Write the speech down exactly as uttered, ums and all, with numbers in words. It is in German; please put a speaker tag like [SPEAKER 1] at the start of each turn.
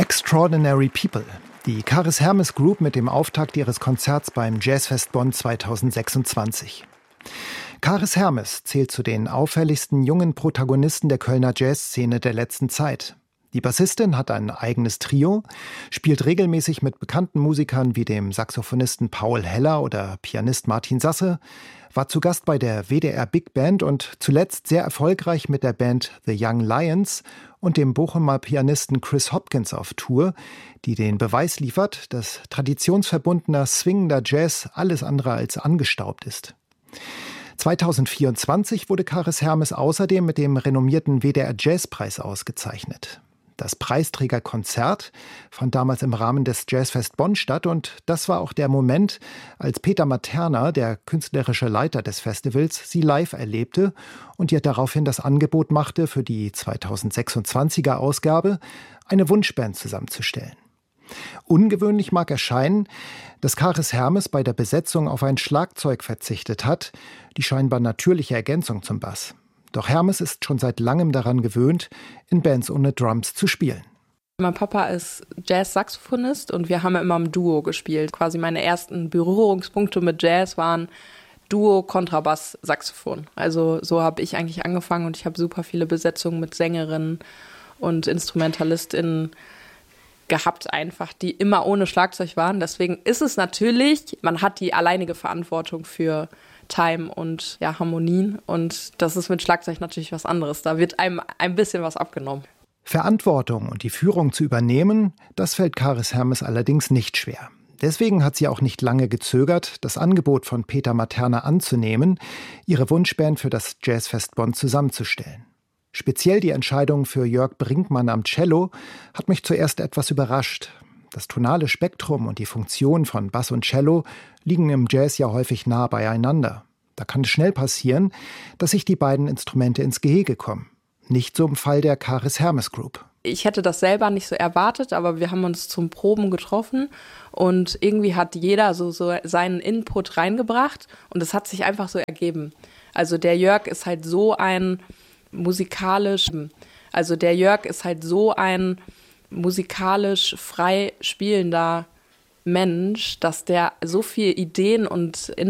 [SPEAKER 1] Extraordinary People. Die Karis Hermes Group mit dem Auftakt ihres Konzerts beim Jazzfest Bonn zweitausendsechsundzwanzig. Karis Hermes zählt zu den auffälligsten jungen Protagonisten der Kölner Jazzszene der letzten Zeit. Die Bassistin hat ein eigenes Trio, spielt regelmäßig mit bekannten Musikern wie dem Saxophonisten Paul Heller oder Pianist Martin Sasse, war zu Gast bei der W D R Big Band und zuletzt sehr erfolgreich mit der Band The Young Lions und dem Bochumer Pianisten Chris Hopkins auf Tour, die den Beweis liefert, dass traditionsverbundener, swingender Jazz alles andere als angestaubt ist. zweitausendvierundzwanzig wurde Karis Hermes außerdem mit dem renommierten W D R Jazzpreis ausgezeichnet. Das Preisträgerkonzert fand damals im Rahmen des Jazzfest Bonn statt und das war auch der Moment, als Peter Materna, der künstlerische Leiter des Festivals, sie live erlebte und ihr daraufhin das Angebot machte, für die zweitausendsechsundzwanziger Ausgabe eine Wunschband zusammenzustellen. Ungewöhnlich mag erscheinen, dass Karis Hermes bei der Besetzung auf ein Schlagzeug verzichtet hat, die scheinbar natürliche Ergänzung zum Bass. Doch Hermes ist schon seit langem daran gewöhnt, in Bands ohne Drums zu spielen.
[SPEAKER 2] Mein Papa ist Jazz-Saxophonist und wir haben immer im Duo gespielt. Quasi meine ersten Berührungspunkte mit Jazz waren Duo, Kontrabass, Saxophon. Also so habe ich eigentlich angefangen und ich habe super viele Besetzungen mit Sängerinnen und InstrumentalistInnen gehabt einfach, die immer ohne Schlagzeug waren. Deswegen ist es natürlich, man hat die alleinige Verantwortung für Time und ja, Harmonien und das ist mit Schlagzeug natürlich was anderes. Da wird einem ein bisschen was abgenommen.
[SPEAKER 1] Verantwortung und die Führung zu übernehmen, das fällt Karis Hermes allerdings nicht schwer. Deswegen hat sie auch nicht lange gezögert, das Angebot von Peter Materna anzunehmen, ihre Wunschband für das Jazzfest Bonn zusammenzustellen. Speziell die Entscheidung für Jörg Brinkmann am Cello hat mich zuerst etwas überrascht. Das tonale Spektrum und die Funktion von Bass und Cello liegen im Jazz ja häufig nah beieinander. Da kann es schnell passieren, dass sich die beiden Instrumente ins Gehege kommen. Nicht so im Fall der Karis Hermes Group.
[SPEAKER 2] Ich hätte das selber nicht so erwartet, aber wir haben uns zum Proben getroffen und irgendwie hat jeder so, so seinen Input reingebracht und es hat sich einfach so ergeben. Also der Jörg ist halt so ein musikalisch, also der Jörg ist halt so ein musikalisch frei spielender Mensch, dass der so viele Ideen und